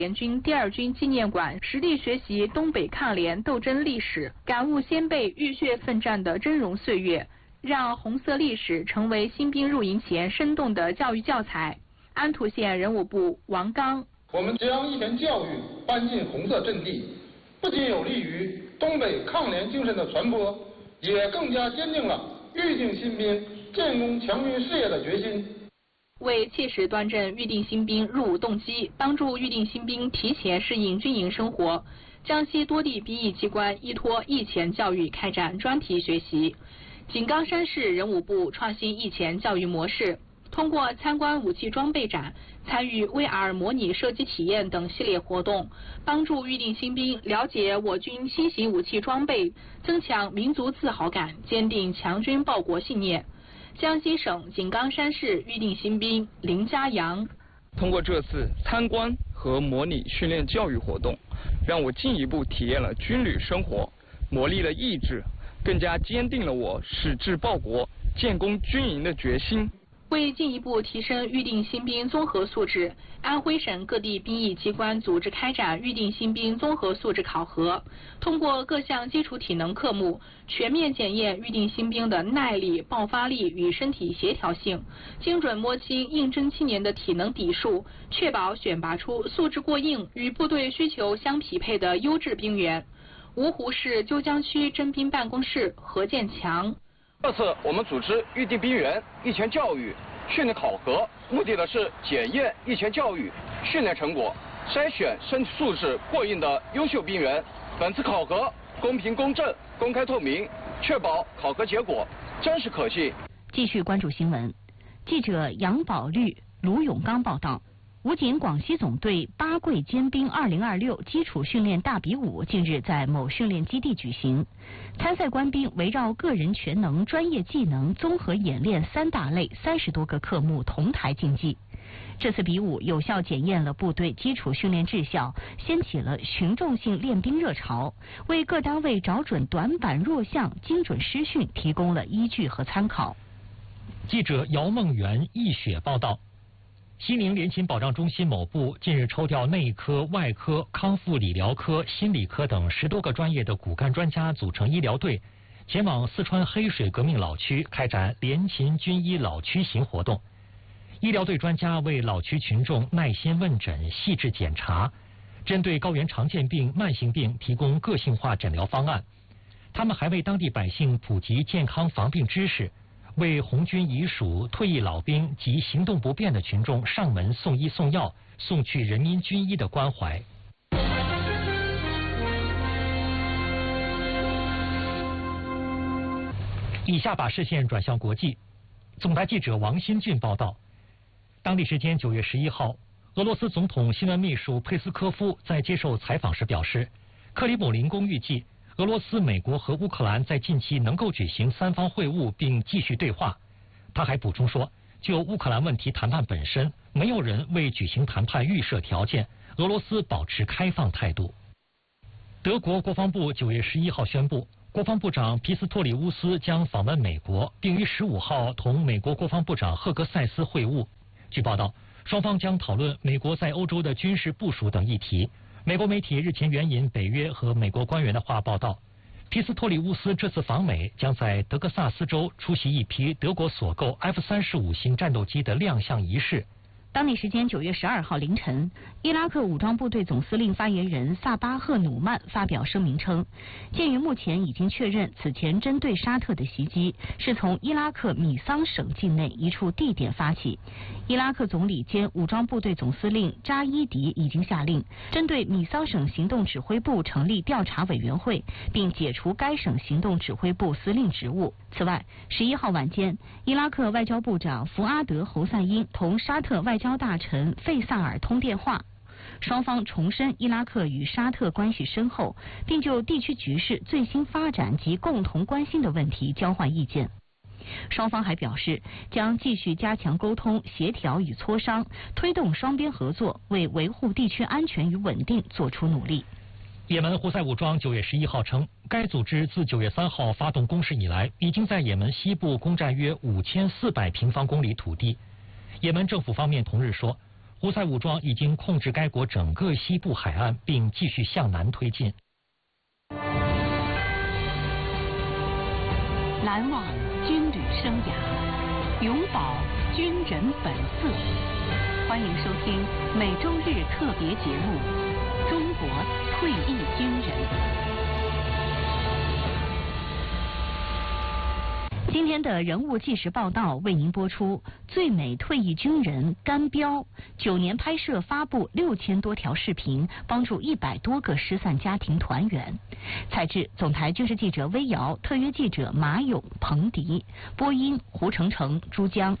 联军第2军纪念馆实地学习东北抗联斗争历史，感悟先辈浴血奋战的峥嵘岁月，让红色历史成为新兵入营前生动的教育教材。安图县人武部王刚， 我们将义前教育搬进红色阵地，不仅有利于东北抗联精神的传播，也更加坚定了预定新兵建功强军事业的决心。 为切实端正预定新兵入伍动机，帮助预定新兵提前适应军营生活，江西多地兵役机关依托役前教育开展专题学习。井冈山市人武部创新役前教育模式，通过参观武器装备展、参与 VR 模拟射击体验等系列活动，帮助预定新兵了解我军新型武器装备，增强民族自豪感，坚定强军报国信念。江西省井冈山市预定新兵林家阳， 通过这次参观和模拟训练教育活动，让我进一步体验了军旅生活，磨砺了意志，更加坚定了我矢志报国、建功军营的决心。 为进一步提升预定新兵综合素质，安徽省各地兵役机关组织开展预定新兵综合素质考核，通过各项基础体能科目，全面检验预定新兵的耐力、爆发力与身体协调性，精准摸清应征青年的体能底数，确保选拔出素质过硬、与部队需求相匹配的优质兵员。芜湖市鸠江区征兵办公室何建强。 这次我们组织预定兵员役前教育训练考核，目的是检验役前教育训练成果，筛选身体素质过硬的优秀兵员。本次考核公平公正、公开透明，确保考核结果真实可信。 继续关注新闻，记者杨宝绿、卢永刚报道。武警广西总队八桂尖兵2026基础训练大比武近日在某训练基地举行，参赛官兵围绕个人全能、专业技能综合演练3大类30多个科目同台竞技。这次比武有效检验了部队基础训练质效，掀起了群众性练兵热潮，为各单位找准短板弱项、精准施训提供了依据和参考。 记者姚梦圆、易雪报道。西宁联勤保障中心某部近日抽调内科、外科、康复理疗科、心理科等10多个专业的骨干专家组成医疗队，前往四川黑水革命老区开展联勤军医老区行活动。医疗队专家为老区群众耐心问诊、细致检查，针对高原常见病、慢性病提供个性化诊疗方案。他们还为当地百姓普及健康防病知识，为红军遗属、退役老兵及行动不便的群众上门送医送药，送去人民军医的关怀。以下把视线转向国际，总台记者王新俊报道。当地时间9月11号，俄罗斯总统新闻秘书佩斯科夫在接受采访时表示，克里姆林宫预计俄罗斯、美国和乌克兰在近期能够举行3方会晤并继续对话。他还补充说，就乌克兰问题谈判本身，没有人为举行谈判预设条件，俄罗斯保持开放态度。德国国防部9月11号宣布，国防部长皮斯托里乌斯将访问美国，并于15号同美国国防部长赫格塞斯会晤。据报道，双方将讨论美国在欧洲的军事部署等议题。美国媒体日前援引北约和美国官员的话报道，皮斯托里乌斯这次访美将在德克萨斯州出席一批德国所购 F-35型战斗机的亮相仪式。 当地时间9月12号凌晨，伊拉克武装部队总司令发言人萨巴赫努曼发表声明称，鉴于目前已经确认此前针对沙特的袭击是从伊拉克米桑省境内一处地点发起，伊拉克总理兼武装部队总司令扎伊迪已经下令针对米桑省行动指挥部成立调查委员会，并解除该省行动指挥部司令职务。此外，11号晚间，伊拉克外交部长福阿德·侯赛因同沙特外交大臣费萨尔通电话，双方重申伊拉克与沙特关系深厚，并就地区局势最新发展及共同关心的问题交换意见。双方还表示将继续加强沟通、协调与磋商，推动双边合作，为维护地区安全与稳定做出努力。 也门胡塞武装9月11号称，该组织自9月3号发动攻势以来，已经在也门西部攻占约5400平方公里土地。也门政府方面同日说， 胡塞武装已经控制该国整个西部海岸，并继续向南推进。 难忘军旅生涯，永葆军人本色。欢迎收听每周日特别节目《中国退役军人》。今天的人物纪实报道为您播出最美退役军人甘彪，9年拍摄发布6000多条视频，帮助100多个失散家庭团圆。采制总台军事记者微瑶，特约记者马勇、彭迪，播音胡成成、珠江。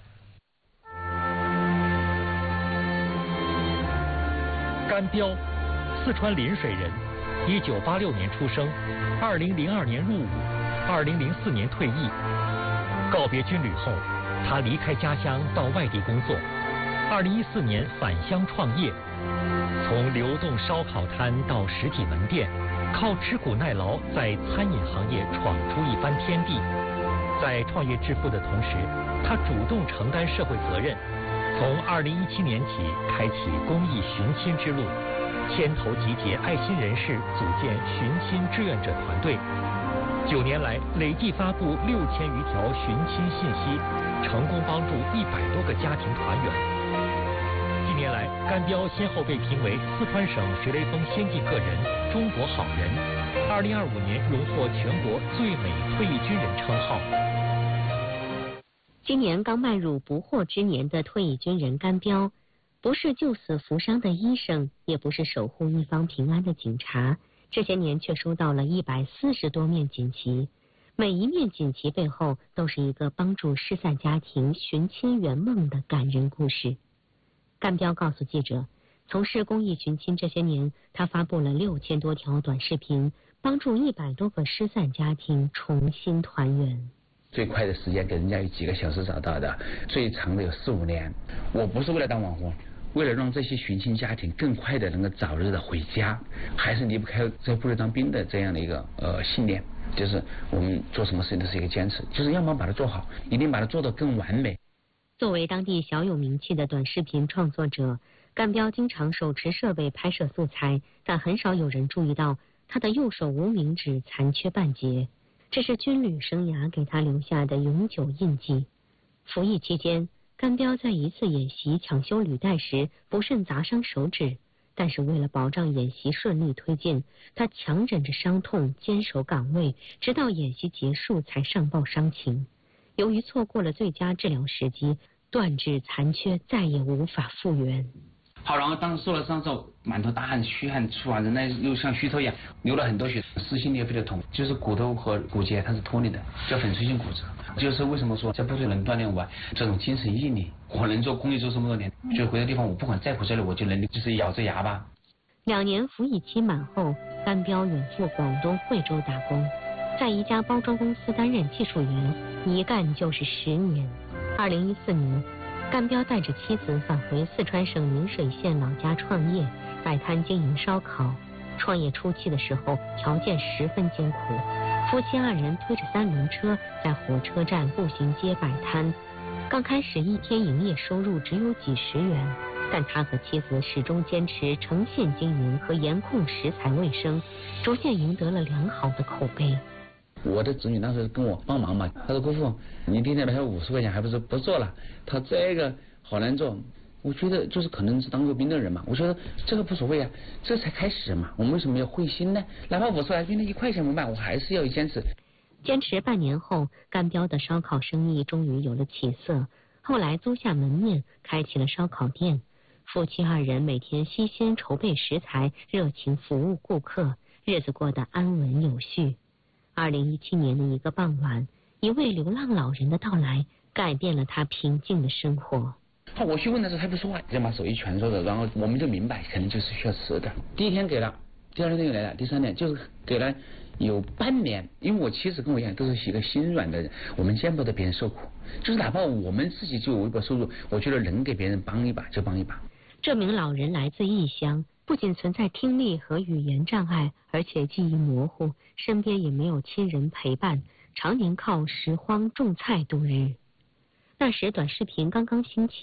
甘彪，四川临水人，1986年出生，2002年入伍，2004年退役。告别军旅后，他离开家乡到外地工作。2014年返乡创业，从流动烧烤摊到实体门店，靠吃苦耐劳在餐饮行业闯出一番天地。在创业致富的同时，他主动承担社会责任，从2017年起开启公益寻亲之路，牵头集结爱心人士组建寻亲志愿者团队。9年来，累计发布6000余条寻亲信息，成功帮助100多个家庭团圆。近年来，甘彪先后被评为四川省学雷锋先进个人、中国好人，2025年荣获全国最美退役军人称号。 今年刚迈入不惑之年的退役军人甘彪，不是救死扶伤的医生，也不是守护一方平安的警察。这些年却收到了140多面锦旗，每一面锦旗背后都是一个帮助失散家庭寻亲圆梦的感人故事。甘彪告诉记者，从事公益寻亲这些年，他发布了6000多条短视频，帮助100多个失散家庭重新团圆。 最快的时间给人家有几个小时找到的，最长的有4、5年。我不是为了当网红，为了让这些寻亲家庭更快的能够早日的回家，还是离不开在部队当兵的这样的一个信念，就是我们做什么事情都是一个坚持，就是要么把它做好，一定把它做得更完美。 作为当地小有名气的短视频创作者，甘彪经常手持设备拍摄素材，但很少有人注意到他的右手无名指残缺半截，这是军旅生涯给他留下的永久印记。服役期间，甘彪在一次演习抢修履带时不慎砸伤手指，但是为了保障演习顺利推进，他强忍着伤痛坚守岗位，直到演习结束才上报伤情。由于错过了最佳治疗时机，断指残缺再也无法复原。 好，然后当时受了伤之后，满头大汗、虚汗出完，人那又像虚脱一样，流了很多血，撕心裂肺的痛，就是骨头和骨节它是脱离的，叫粉碎性骨折。就是为什么说在部队能锻炼我这种精神毅力，我能做公益做这么多年，就回到地方我不管再苦再累，我就能就是咬着牙吧。 2年服役期满后，甘彪远赴广东惠州打工，在一家包装公司担任技术员，一干就是10年。2014年，甘彪带着妻子返回四川省临水县老家创业，摆摊经营烧烤。创业初期的时候，条件十分艰苦，夫妻2人推着3轮车在火车站步行街摆摊。刚开始一天营业收入只有几十元，但他和妻子始终坚持诚信经营和严控食材卫生，逐渐赢得了良好的口碑。 我的子女那时候跟我帮忙嘛，他说姑父，你今天来50块钱，还不是不做了？他这个好难做。我觉得就是可能是当过兵的人嘛，我觉得这个无所谓啊，这才开始嘛，我们为什么要灰心呢？哪怕50块兵的1块钱不卖，我还是要坚持。 坚持半年后，甘彪的烧烤生意终于有了起色。后来租下门面，开启了烧烤店。夫妻2人每天悉心筹备食材，热情服务顾客，日子过得安稳有序。2017年的一个傍晚，一位流浪老人的到来，改变了他平静的生活。 我去问的时候，他不说话，就把手一拳说的，然后我们就明白，可能就是需要吃的。第1天给了，第2天又来了，第3天就是给了有半年。因为我妻子跟我一样，都是一个心软的人，我们见不得别人受苦，就是哪怕我们自己就有微薄收入，我觉得能给别人帮一把就帮一把。 这名老人来自异乡，不仅存在听力和语言障碍，而且记忆模糊，身边也没有亲人陪伴，常年靠拾荒种菜度日。那时短视频刚刚兴起，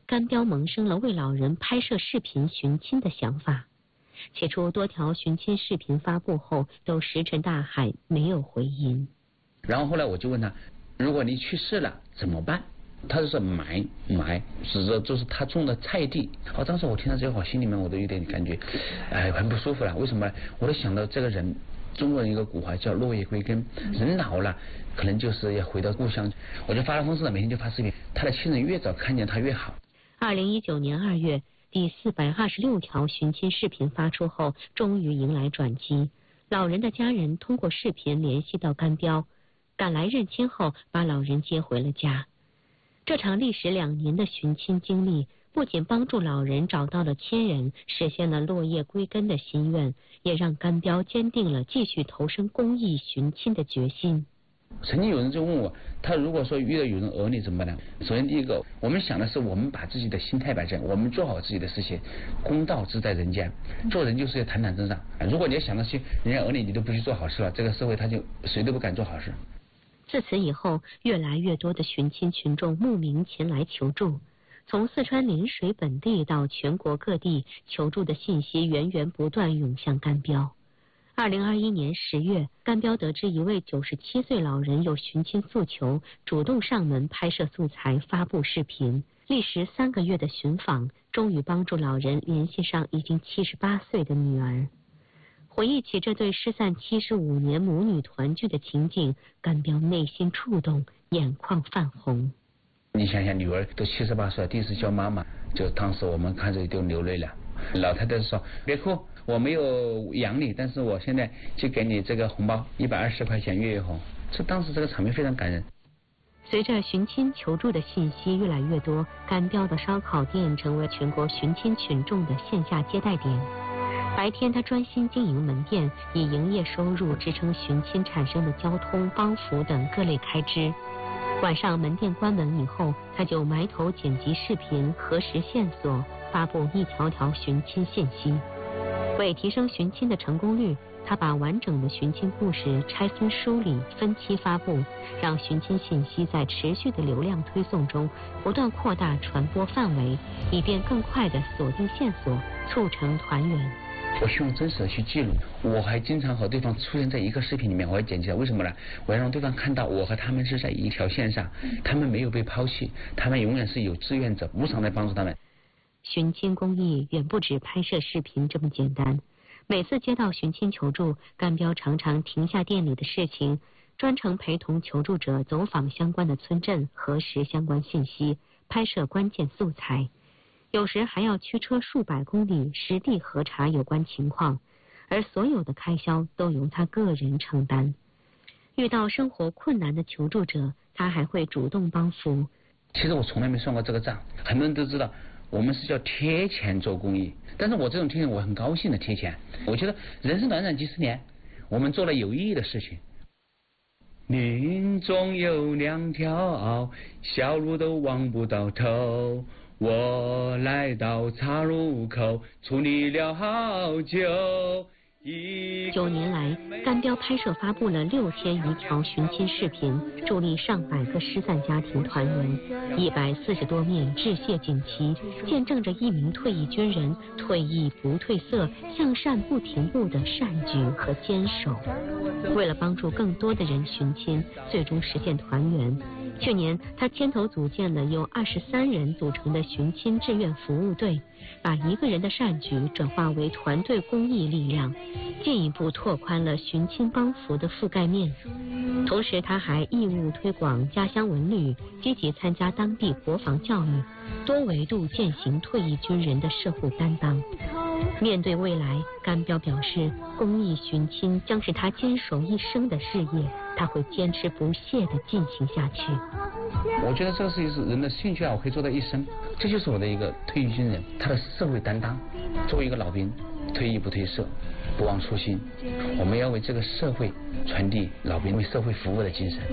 甘标萌生了为老人拍摄视频寻亲的想法。起初多条寻亲视频发布后都石沉大海，没有回音。 然后后来我就问他，如果你去世了怎么办？他就说埋，指着就是他种的菜地。当时我听到这话，心里面我都有点感觉，很不舒服了。为什么？我都想到这个人，中国人一个古话叫落叶归根，人老了可能就是要回到故乡。我就发了疯似的，每天就发视频，他的亲人越早看见他越好。 2019年2月，第426条寻亲视频发出后，终于迎来转机。老人的家人通过视频联系到甘标，赶来认亲后，把老人接回了家。这场历时2年的寻亲经历，不仅帮助老人找到了亲人，实现了落叶归根的心愿，也让甘标坚定了继续投身公益寻亲的决心。 曾经有人就问我，他如果说遇到有人讹你怎么办呢？首先第一个，我们想的是我们把自己的心态摆正，我们做好自己的事情，公道自在人间。做人就是要坦坦正正。如果你要想到去人家讹你，你都不去做好事了，这个社会他就谁都不敢做好事。 自此以后，越来越多的寻亲群众慕名前来求助，从四川涟水本地到全国各地，求助的信息源源不断涌向甘标。2021年10月，甘标得知一位97岁老人有寻亲诉求，主动上门拍摄素材，发布视频。历时3个月的寻访，终于帮助老人联系上已经78岁的女儿。回忆起这对失散75年母女团聚的情景，甘标内心触动，眼眶泛红。 你想想，女儿都78岁了，第一次叫妈妈，就当时我们看着都流泪了。老太太说：“别哭，我没有养你，但是我现在就给你这个红包，120块钱月月红。”当时这个场面非常感人。 随着寻亲求助的信息越来越多，甘标的烧烤店成为全国寻亲群众的线下接待点。白天他专心经营门店，以营业收入支撑寻亲产生的交通、帮扶等各类开支。晚上门店关门以后，他就埋头剪辑视频，核实线索，发布一条条寻亲信息。为提升寻亲的成功率，他把完整的寻亲故事拆分梳理，分期发布，让寻亲信息在持续的流量推送中不断扩大传播范围，以便更快地锁定线索，促成团圆。 我希望真实的去记录，我还经常和对方出现在一个视频里面，我要剪辑了。为什么呢？我要让对方看到我和他们是在一条线上，他们没有被抛弃，他们永远是有志愿者，无偿来帮助他们。 寻亲公益远不止拍摄视频这么简单。每次接到寻亲求助，甘标常常停下店里的事情，专程陪同求助者走访相关的村镇，核实相关信息，拍摄关键素材。有时还要驱车数百公里，实地核查有关情况，而所有的开销都由他个人承担。遇到生活困难的求助者，他还会主动帮扶。 其实我从来没算过这个账，很多人都知道我们是叫贴钱做公益，但是我这种贴钱我很高兴的贴钱。我觉得人生短短几十年，我们做了有意义的事情。命中有2条，小路都望不到头。我来到岔路口，处理了好久。9 年来，甘标拍摄发布了6千余条寻亲视频，助力上百个失散家庭团圆，140多面致谢锦旗，见证着一名退役军人退役不褪色、向善不停步的善举和坚守。为了帮助更多的人寻亲，最终实现团圆，去年他牵头组建了由23人组成的寻亲志愿服务队，把一个人的善举转化为团队公益力量，进一步拓宽了寻亲帮扶的覆盖面。同时他还义务推广家乡文旅，积极参加当地国防教育，多维度践行退役军人的社会担当。面对未来，甘标表示，公益寻亲将是他坚守一生的事业，他会坚持不懈地进行下去。 我觉得这是人的兴趣爱好可以做到一生，这就是我的一个退役军人，他的社会担当。作为一个老兵，退役不褪色，不忘初心，我们要为这个社会传递老兵为社会服务的精神。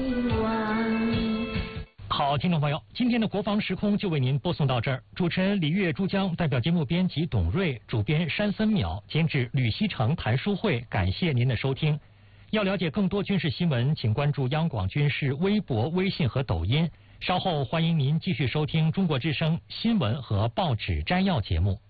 好，听众朋友，今天的国防时空就为您播送到这儿。主持人李月、珠江，代表节目编辑董瑞，主编山森淼，监制吕锡成、谭书慧，感谢您的收听。要了解更多军事新闻，请关注央广军事微博、微信和抖音， 稍后欢迎您继续收听中国之声新闻和报纸摘要节目。